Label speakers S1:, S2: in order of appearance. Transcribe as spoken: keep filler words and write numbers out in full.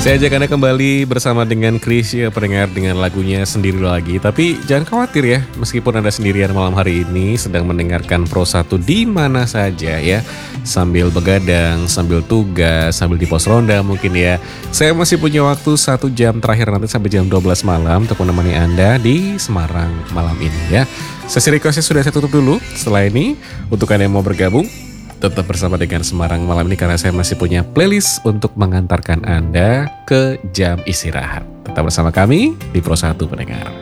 S1: Saya ajak Anda kembali bersama dengan Krisya pendengar dengan lagunya Sendiri Lagi. Tapi jangan khawatir ya, meskipun Anda sendirian malam hari ini sedang mendengarkan Pro satu di mana saja ya. Sambil begadang, sambil tugas, sambil di pos ronda mungkin ya. Saya masih punya waktu satu jam terakhir nanti sampai jam dua belas malam untuk menemani Anda di Semarang malam ini ya. Sesi requestnya sudah saya tutup dulu. Setelah ini, untuk Anda yang mau bergabung, tetap bersama dengan Semarang malam ini karena saya masih punya playlist untuk mengantarkan Anda ke jam istirahat. Tetap bersama kami di Pro satu pendengar.